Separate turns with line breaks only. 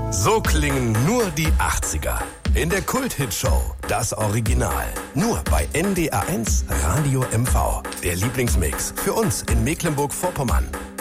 So klingen nur die 80er. In der Kult-Hit-Show Das Original. Nur bei NDR1 Radio MV. Der Lieblingsmix für uns in Mecklenburg-Vorpommern.